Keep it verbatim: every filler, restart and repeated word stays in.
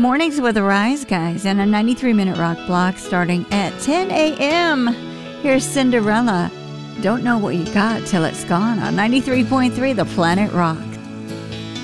Mornings with the Rise Guys and a ninety-three minute rock block starting at ten a.m. Here's Cinderella. Don't know what you got till it's gone on ninety-three point three The Planet Rock.